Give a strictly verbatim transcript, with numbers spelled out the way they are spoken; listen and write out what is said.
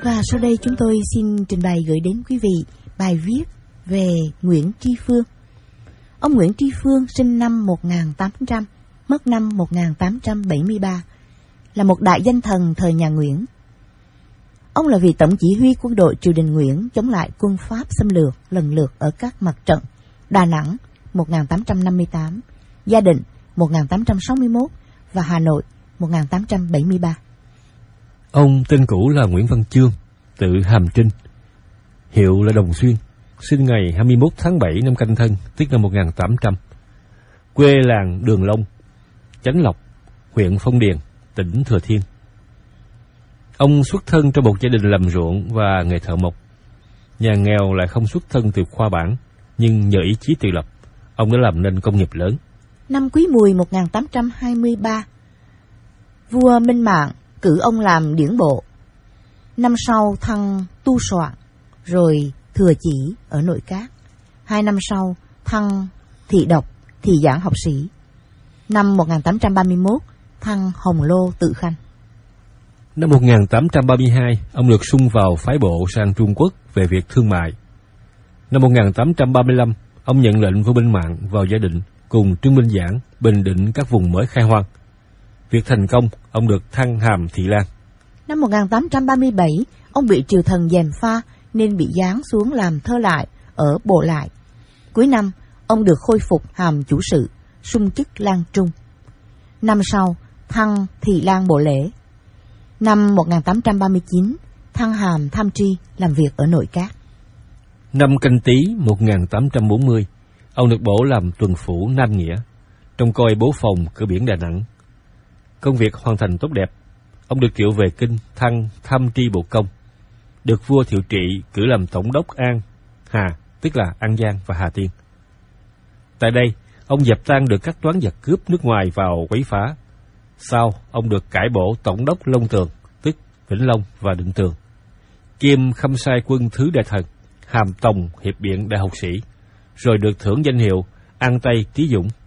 Và sau đây chúng tôi xin trình bày gửi đến quý vị bài viết về Nguyễn Tri Phương. Ông Nguyễn Tri Phương sinh năm một nghìn tám trăm, mất năm một nghìn tám trăm bảy mươi ba, là một đại danh thần thời nhà Nguyễn. Ông là vị tổng chỉ huy quân đội triều đình Nguyễn chống lại quân Pháp xâm lược lần lượt ở các mặt trận Đà Nẵng một nghìn tám trăm năm mươi tám, Gia Định một nghìn tám trăm sáu mươi mốt và Hà Nội một nghìn tám trăm bảy mươi ba. Ông tên cũ là Nguyễn Văn Chương, tự Hàm Trinh, hiệu là Đồng Xuyên, sinh ngày hai mươi mốt tháng bảy năm Canh Thân, tức năm một nghìn tám trăm, quê làng Đường Long, Chánh Lộc, huyện Phong Điền, tỉnh Thừa Thiên. Ông xuất thân trong một gia đình làm ruộng và nghề thợ mộc. Nhà nghèo lại không xuất thân từ khoa bảng, nhưng nhờ ý chí tự lập, ông đã làm nên công nghiệp lớn. Năm Quý Mùi một nghìn tám trăm hai mươi ba, vua Minh Mạng cử ông làm điển bộ. Năm sau thăng tu soạn, rồi thừa chỉ ở Nội Các. Hai năm sau thăng thị độc, thị giảng học sĩ. Năm một nghìn tám trăm ba mươi mốt thăng Hồng Lô tự khanh. Năm một nghìn tám trăm ba mươi hai, ông được sung vào phái bộ sang Trung Quốc về việc thương mại. Năm một nghìn tám trăm ba mươi lăm, ông nhận lệnh vua Minh Mạng vào Gia Định cùng Trương Minh Giảng bình định các vùng mới khai hoang. Việc thành công, ông được thăng hàm thị lang. Năm một nghìn tám trăm ba mươi bảy, ông bị triều thần gièm pha nên bị giáng xuống làm thơ lại ở Bộ Lại. Cuối năm, ông được khôi phục hàm chủ sự, sung chức lang trung. Năm sau, thăng thị lang bộ lễ. Năm một nghìn tám trăm ba mươi chín, thăng hàm tham tri, làm việc ở Nội Các. Năm Canh Tý một nghìn tám trăm bốn mươi, ông được bổ làm tuần phủ Nam Nghĩa, trông coi bố phòng cửa biển Đà Nẵng. Công việc hoàn thành tốt đẹp, ông được triệu về Kinh, thăng tham tri bộ công, được vua Thiệu Trị cử làm tổng đốc An, Hà, tức là An Giang và Hà Tiên. Tại đây, ông dập tan được các toán giặc cướp nước ngoài vào quấy phá. Sau, ông được cải bổ tổng đốc Long Tường, tức Vĩnh Long và Định Tường, kiêm khâm sai quân thứ đại thần, hàm tòng hiệp biện đại học sĩ, rồi được thưởng danh hiệu An Tây Trí Dũng.